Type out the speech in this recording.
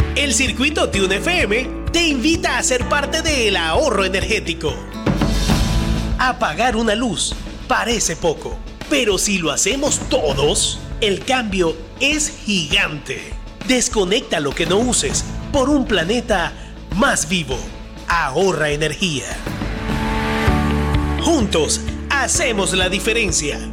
El circuito Tune FM te invita a ser parte del ahorro energético. Apagar una luz parece poco, pero si lo hacemos todos, el cambio es gigante. Desconecta lo que no uses por un planeta más vivo. Ahorra energía. Juntos hacemos la diferencia.